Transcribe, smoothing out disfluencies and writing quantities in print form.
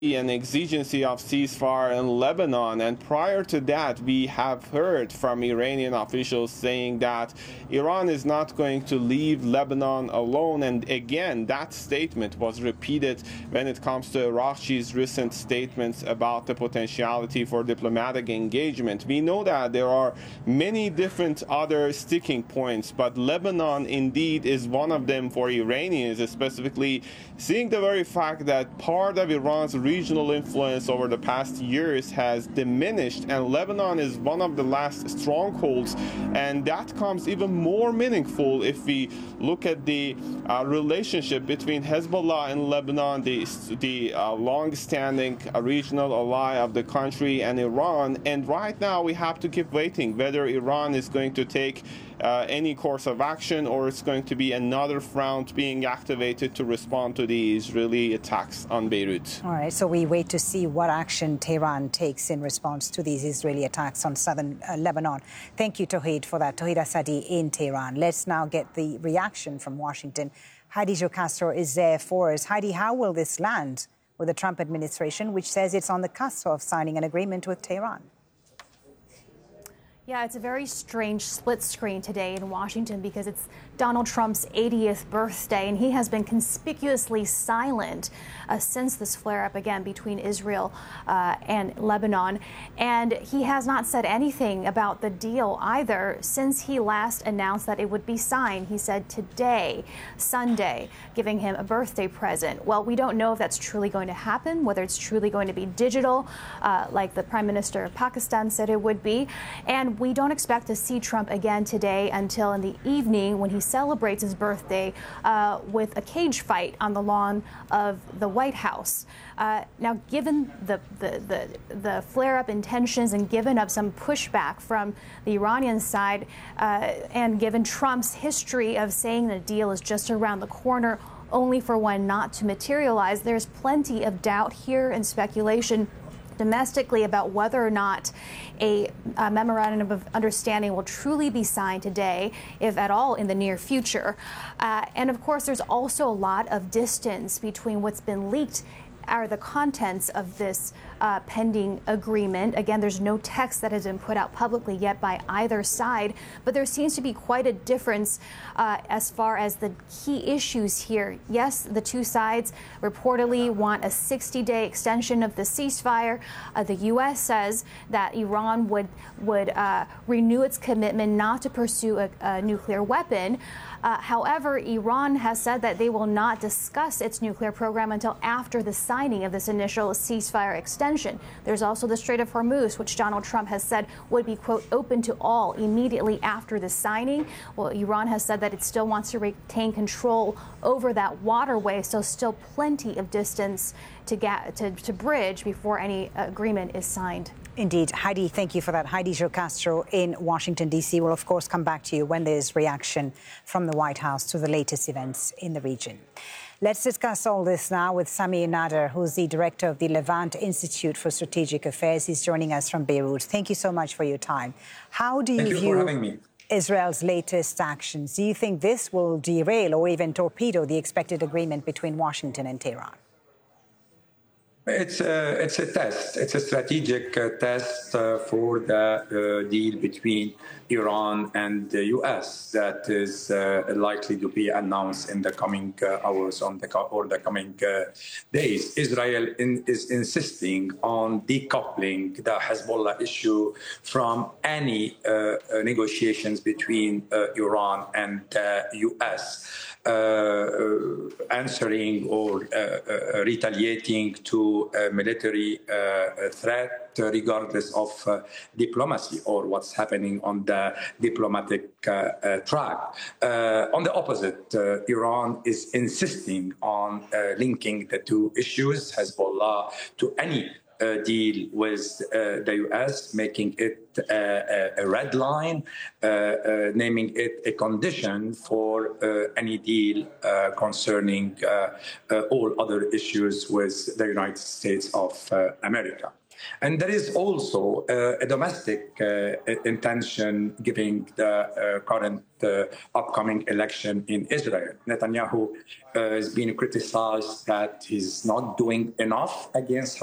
an exigency of ceasefire in Lebanon, and prior to that we have heard from Iranian officials saying that Iran is not going to leave Lebanon alone, and again that statement was repeated when it comes to Araghchi's recent statements about the potentiality for diplomatic engagement. We know that there are many different other sticking points, but Lebanon indeed is one of them for Iranians, specifically seeing the very fact that part of Iran's regional influence over the past years has diminished, and Lebanon is one of the last strongholds, and that comes even more meaningful if we look at the relationship between Hezbollah in Lebanon, the long-standing regional ally of the country, and Iran. And right now we have to keep waiting whether Iran is going to take any course of action, or it's going to be another front being activated to respond to the Israeli attacks on Beirut. All right, so we wait to see what action Tehran takes in response to these Israeli attacks on southern Lebanon. Thank you, Tauhid, for that. Tauhid Assadi in Tehran. Let's now get the reaction from Washington. Heidi Jocastro is there for us. Heidi, how will this land with the Trump administration, which says it's on the cusp of signing an agreement with Tehran? Yeah, it's a very strange split screen today in Washington because it's Donald Trump's 80th birthday, and he has been conspicuously silent since this flare-up again between Israel and Lebanon. And he has not said anything about the deal either since he last announced that it would be signed. He said today, Sunday, giving him a birthday present. Well, we don't know if that's truly going to happen, whether it's truly going to be digital, like the Prime Minister of Pakistan said it would be. And we don't expect to see Trump again today until in the evening when he celebrates his birthday with a cage fight on the lawn of the White House. Now, given the flare-up intentions and given up some pushback from the Iranian side, and given Trump's history of saying the deal is just around the corner, only for one not to materialize, there's plenty of doubt here and speculation domestically about whether or not a memorandum of understanding will truly be signed today, if at all in the near future. And of course, there's also a lot of distance between what's been leaked are the contents of this pending agreement. Again, there's no text that has been put out publicly yet by either side, but there seems to be quite a difference as far as the key issues here. Yes, the two sides reportedly want a 60-day extension of the ceasefire. The U.S. says that Iran would renew its commitment not to pursue a nuclear weapon. However, Iran has said that they will not discuss its nuclear program until after the signing of this initial ceasefire extension. There's also the Strait of Hormuz, which Donald Trump has said would be, quote, open to all immediately after the signing. Well, Iran has said that it still wants to retain control over that waterway, so still plenty of distance to bridge before any agreement is signed. Indeed. Heidi, thank you for that. Heidi Jocastro in Washington, D.C. will, of course, come back to you when there's reaction from the White House to the latest events in the region. Let's discuss all this now with Samir Nader, who's the director of the Levant Institute for Strategic Affairs. He's joining us from Beirut. Thank you so much for your time. How do you view Israel's latest actions? Do you think this will derail or even torpedo the expected agreement between Washington and Tehran? It's a test. It's a strategic test for the deal between Iran and the U.S. that is likely to be announced in the coming hours or the coming days. Israel is insisting on decoupling the Hezbollah issue from any negotiations between Iran and the U.S. Answering or retaliating to a military threat, regardless of diplomacy or what's happening on the diplomatic track. On the opposite, Iran is insisting on linking the two issues, Hezbollah, to any deal with the U.S., making it a red line, naming it a condition for any deal concerning all other issues with the United States of America. And there is also a domestic intention given the current upcoming election in Israel. Netanyahu is being criticized that he's not doing enough against